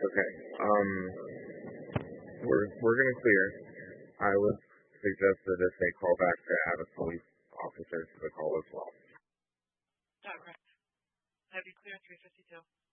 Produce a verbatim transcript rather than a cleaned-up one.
Okay. Um, we're we're gonna clear. I would suggest that if they call back to add a police officer to the call as well. All right. Have you cleared three fifty-two?